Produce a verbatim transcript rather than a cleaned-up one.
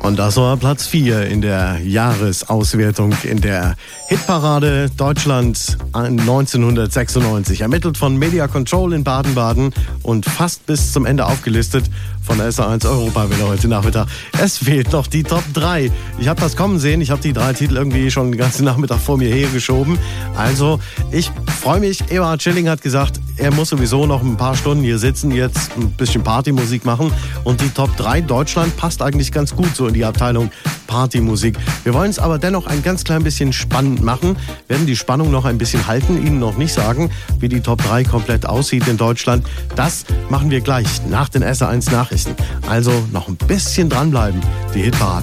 Und das war Platz vier in der Jahresauswertung in der Hitparade Deutschland neunzehnhundertsechsundneunzig. Ermittelt von Media Control in Baden-Baden und fast bis zum Ende aufgelistet von der S A eins Europawelle heute Nachmittag. Es fehlt noch die Top drei. Ich habe das kommen sehen. Ich habe die drei Titel irgendwie schon den ganzen Nachmittag vor mir hergeschoben. Also, ich freue mich. Eberhard Schilling hat gesagt, er muss sowieso noch ein paar Stunden hier sitzen, jetzt ein bisschen Partymusik machen. Und die Top drei Deutschland passt eigentlich ganz gut so in die Abteilung Partymusik. Wir wollen es aber dennoch ein ganz klein bisschen spannend machen, werden die Spannung noch ein bisschen halten, Ihnen noch nicht sagen, wie die Top drei komplett aussieht in Deutschland. Das machen wir gleich nach den S A eins Nachrichten. Also noch ein bisschen dranbleiben, die Hitparaden.